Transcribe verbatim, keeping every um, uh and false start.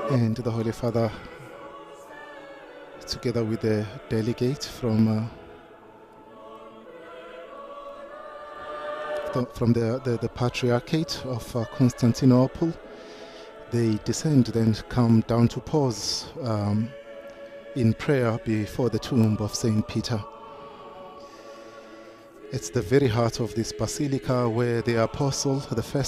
And the Holy Father, together with the delegate from uh, th- from the, the, the Patriarchate of uh, Constantinople, they descend and come down to pause um, in prayer before the tomb of Saint Peter. It's the very heart of this basilica where the apostle, the first